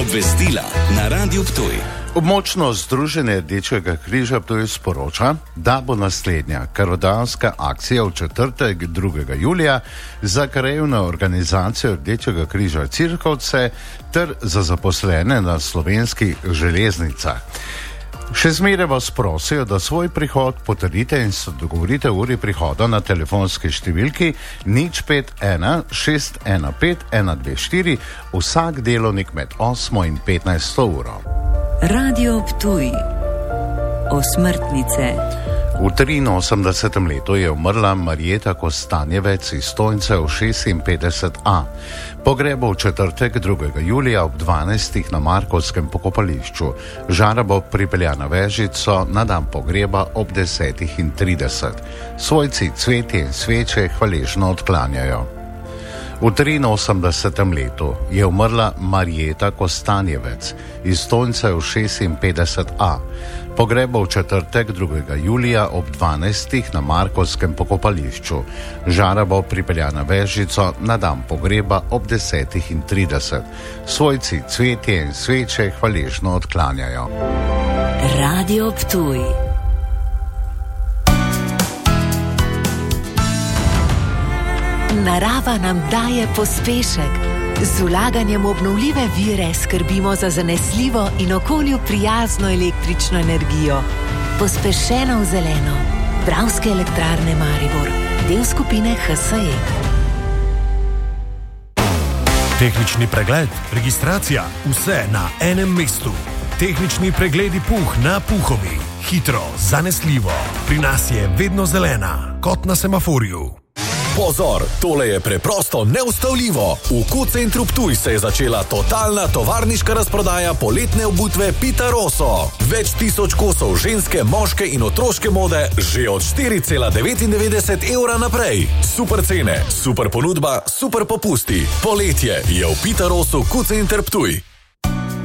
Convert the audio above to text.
Obvestila na Radiu Ptuj. Območno združenje Rdečega križa Ptuj sporoča, da bo naslednja krvodajalska akcija v četrtek 2. julija za krajevno organizacijo Rdečega križa Cirkovce ter za zaposlene na Slovenskih železnicah. Še zmeraj vas prosijo, da svoj prihod potrdite in se dogovorite o uri prihoda na telefonski številki 051 615 124 vsak delovnik med 8 in 15 uro. Radio Ptuj. Osmrtnice. V 83. letu je umrla Marjeta Kostanjevec iz Stojncev 56A. Pogreb bo v četrtek 2. julija ob 12. na Markovskem pokopališču. Žara bo pripeljana vežico na dan pogreba ob 10:30. Svojci cvetje in sveče hvaležno odklanjajo. V 83. letu je umrla Marjeta Kostanjevec iz Stojncev 56A. Pogreb bo v četrtek 2. julija ob 12. na Markovskem pokopališču. Žara bo pripeljana vežico na dan pogreba ob 10:30. Svojci cvetje in sveče hvaležno odklanjajo. Radio Ptuj. Narava nam daje pospešek. Z vlaganjem v obnovljive vire skrbimo za zanesljivo in okolju prijazno električno energijo. Pospešeno v zeleno. Dravske elektrarne Maribor. Del skupine HSE. Tehnični pregled, registracija, vse na enem mestu. Tehnični pregledi Puh na Puhovi. Hitro, zanesljivo. Pri nas je vedno zelena, kot na semaforju. Pozor, tole je preprosto neustavljivo. V Q-centru Ptuj se je začela totalna tovarniška razprodaja poletne obutve Pita Rosso. Več tisoč kosov ženske, moške in otroške mode že od 4,99 evra naprej. Super cene, super ponudba, super popusti. Poletje je v Pita Rossu Q-center Ptuj.